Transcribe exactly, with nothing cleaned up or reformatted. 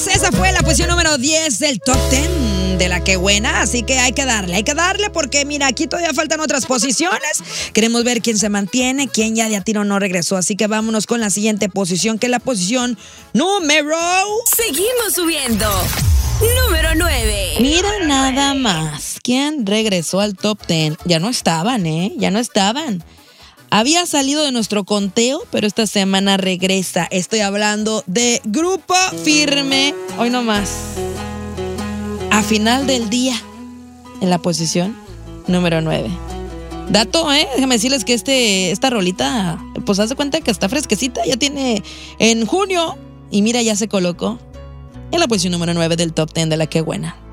Esa fue la posición número diez del Top diez de La Que Buena, así que hay que darle, hay que darle porque mira, aquí todavía faltan otras posiciones. Queremos ver quién se mantiene, quién ya de a tiro no regresó, así que vámonos con la siguiente posición, que es la posición número... Seguimos subiendo. Número nueve. Mira nada más, ¿quién regresó al Top diez? Ya no estaban, ¿eh? Ya no estaban. Había salido de nuestro conteo, pero esta semana regresa. Estoy hablando de Grupo Firme. Hoy nomás. A final del día, en la posición número nueve. Dato, ¿eh? Déjame decirles que este, esta rolita, pues haz de cuenta que está fresquecita. Ya tiene en junio. Y mira, ya se colocó en la posición número nueve del Top diez de La Que Buena.